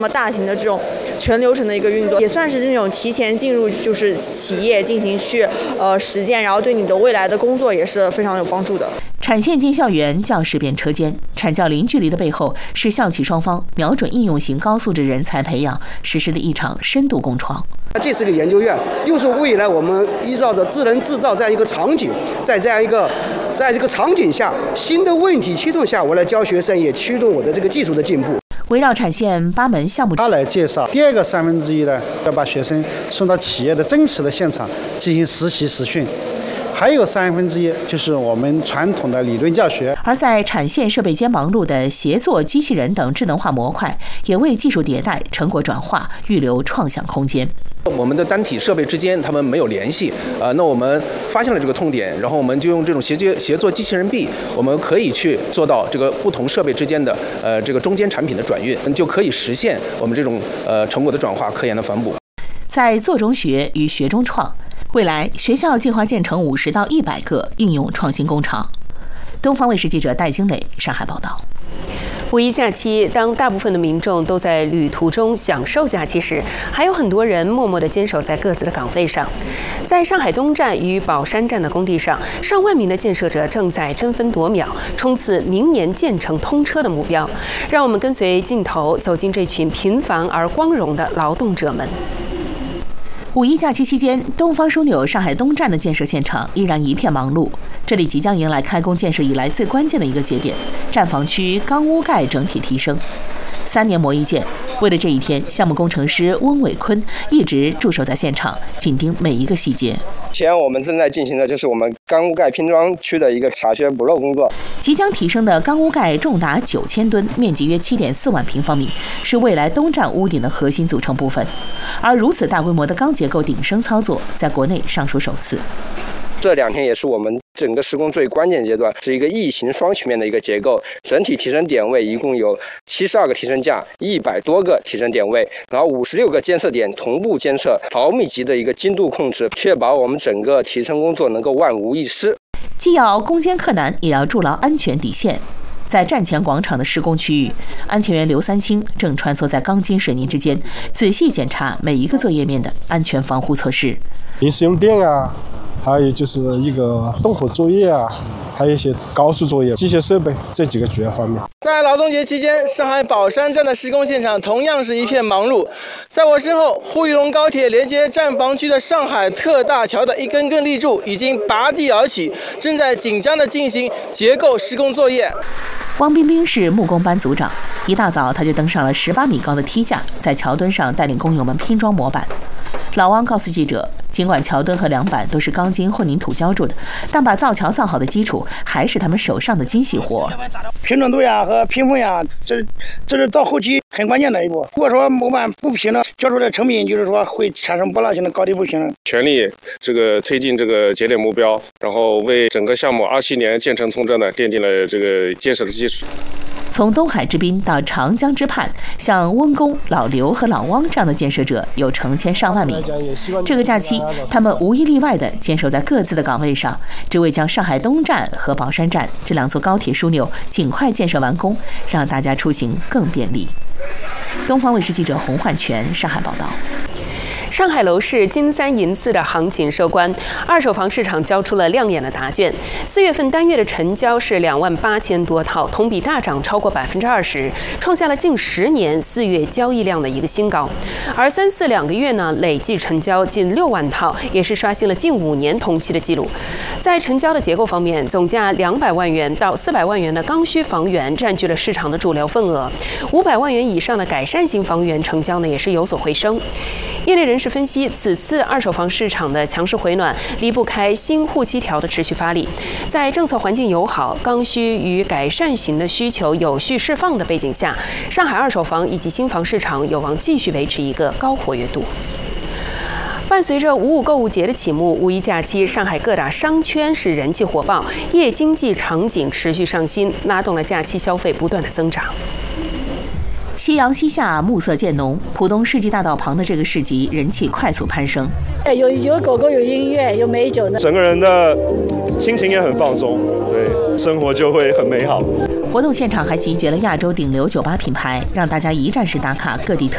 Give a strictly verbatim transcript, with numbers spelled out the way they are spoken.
那么大型的这种全流程的一个运作，也算是这种提前进入就是企业进行去呃实践，然后对你的未来的工作也是非常有帮助的。 产线进校园，教师变车间，产教零距离的背后是校企双方瞄准应用型高素质人才培养实施的一场深度共创。 这是个研究院，又是未来我们依照着智能制造这样一个场景，在这样一个在这个场景下，新的问题驱动下，我来教学生，也驱动我的这个技术的进步。 围绕产线八门项目， 他来介绍。第二个三分之一呢，要把学生送到企业的真实的现场进行实习实训。还有三分之一就是我们传统的理论教学。 而在产线设备间忙碌的协作机器人等智能化模块，也为技术迭代、成果转化预留创想空间。 我们的单体设备之间它们没有联系，呃，那我们发现了这个痛点，然后我们就用这种协接协作机器人臂，我们可以去做到这个不同设备之间的呃这个中间产品的转运，就可以实现我们这种呃成果的转化、科研的反哺。 在做中学与学中创。未来，学校计划建成五十到一百个应用创新工厂。东方卫视记者戴金磊上海报道。 五一假期，当大部分的民众都在旅途中享受假期时，还有很多人默默地坚守在各自的岗位上。在上海东站与宝山站的工地上，上万名的建设者正在争分夺秒，冲刺明年建成通车的目标。让我们跟随镜头走进这群平凡而光荣的劳动者们。 五一假期期间，东方枢纽上海东站的建设现场依然一片忙碌。这里即将迎来开工建设以来最关键的一个节点——站房区钢屋盖整体提升。三年磨一剑，为了这一天，项目工程师温伟坤一直驻守在现场，紧盯每一个细节。 前我们正在进行的就是我们钢屋盖拼装区的一个查缺补漏工作。 即将提升的钢屋盖重达九千吨，面积约七点四万平方米，是未来东站屋顶的核心组成部分。而如此大规模的钢结构顶升操作，在国内尚属首次。 这两天也是我们整个施工最关键阶段，是一个异形双曲面的一个结构。整体提升点位一共有七十二个提升架，一百多个提升点位，然后五十六个监测点同步监测，毫米级的一个精度控制，确保我们整个提升工作能够万无一失。 既要攻坚克难，也要筑牢安全底线。在站前广场的施工区域，安全员刘三清正穿梭在钢筋水泥之间，仔细检查每一个作业面的安全防护措施。 临时用电啊，还有就是一个动火作业啊，还有一些高速作业、机械设备这几个主要方面。 在劳动节期间，上海宝山站的施工现场同样是一片忙碌。在我身后，沪渝龙高铁连接站房区的上海特大桥的一根根立柱已经拔地而起，正在紧张地进行结构施工作业。 汪彬彬是木工班组长，一大早他就登上了十八米高的梯架，在桥墩上带领工友们拼装模板。老汪告诉记者，尽管桥墩和梁板都是钢筋混凝土浇筑的，但把造桥造好的基础还是他们手上的精细活。 平整度呀和拼缝呀，这这是到后期很关键的一步。如果说模板不平了，交出的成品就是说会产生波浪形的高低不平。 全力这个推进这个节点目标，然后为整个项目二七年建成通车呢奠定了这个建设的基础。 从东海之滨到长江之畔，像温公、老刘和老汪这样的建设者有成千上万名。这个假期，他们无一例外地坚守在各自的岗位上，只为将上海东站和宝山站这两座高铁枢纽尽快建设完工，让大家出行更便利。东方卫视记者洪焕全上海报道。 上海楼市金三银四的行情收官，二手房市场交出了亮眼的答卷。四月份单月的成交是两万八千多套，同比大涨超过百分之二十，创下了近十年四月交易量的一个新高。而三四两个月呢，累计成交近六万套，也是刷新了近五年同期的记录。在成交的结构方面，总价两百万元到四百万元的刚需房源占据了市场的主流份额，五百万元以上的改善型房源成交呢也是有所回升。业内人士分析，此次二手房市场的强势回暖离不开新户七条的持续发力，在政策环境友好、刚需与改善型的需求有序释放的背景下，上海二手房以及新房市场有望继续维持一个高活跃度。伴随着五五购物节的启幕，五一假期上海各大商圈是人气火爆，夜经济场景持续上新，拉动了假期消费不断的增长。 夕阳西下，暮色渐浓，浦东世纪大道旁的这个市集人气快速攀升。 有有狗狗，有音乐，有美酒呢， 整个人的心情也很放松，对，生活就会很美好。 活动现场还集结了亚洲顶流酒吧品牌，让大家一站式打卡各地特